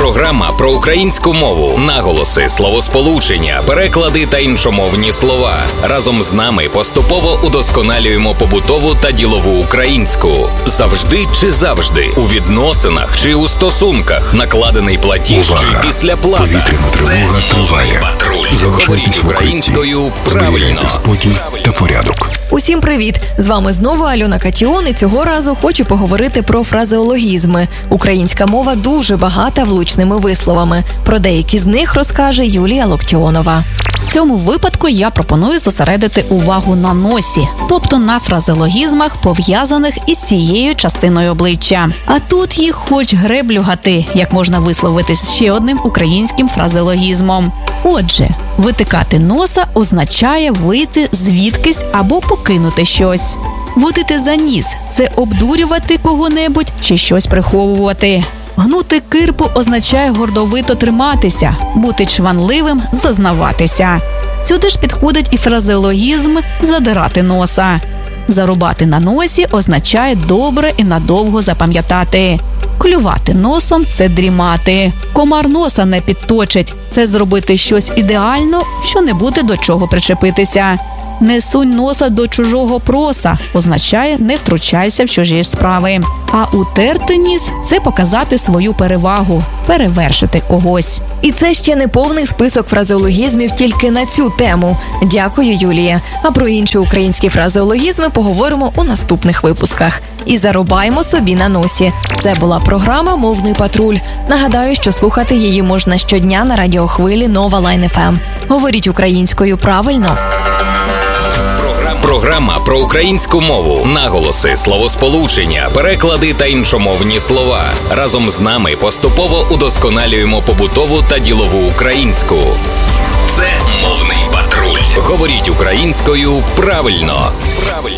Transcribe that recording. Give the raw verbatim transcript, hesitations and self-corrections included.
Програма про українську мову, наголоси, словосполучення, переклади та іншомовні слова. Разом з нами поступово удосконалюємо побутову та ділову українську. Завжди чи завжди, у відносинах чи у стосунках, накладений платіж Увага! чи після плата. Повітряна тривога триває. Залишайтесь в українською правильно. Зберігайте спокій та порядок. Усім привіт! З вами знову Альона Катіон, і цього разу хочу поговорити про фразеологізми. Українська мова дуже багата влучними висловами. Про деякі з них розкаже Юлія Локтіонова. В цьому випадку я пропоную зосередити увагу на носі, тобто на фразеологізмах, пов'язаних із цією частиною обличчя. А тут їх хоч греблю гати, як можна висловитись ще одним українським фразеологізмом. Отже, витикати носа означає вийти звідкись або покинути щось. Водити за ніс – це обдурювати кого-небудь чи щось приховувати. Гнути кирпу означає гордовито триматися, бути чванливим – зазнаватися. Сюди ж підходить і фразеологізм «задирати носа». Зарубати на носі означає добре і надовго запам'ятати. Клювати носом – це дрімати. Комар носа не підточить – це зробити щось ідеально, що не буде до чого причепитися. Не сунь носа до чужого проса означає не втручайся в чужі справи. А утерти ніс – це показати свою перевагу, перевершити когось. І це ще не повний список фразеологізмів тільки на цю тему. Дякую, Юлія. А про інші українські фразеологізми поговоримо у наступних випусках. І зарубаємо собі на носі. Це була програма «Мовний патруль». Нагадаю, що слухати її можна щодня на радіохвилі Нова Лайн еф ем. Говоріть українською правильно. Програма про українську мову, наголоси, словосполучення, переклади та іншомовні слова. Разом з нами поступово удосконалюємо побутову та ділову українську. Це «Мовний патруль». Говоріть українською правильно. Правильно.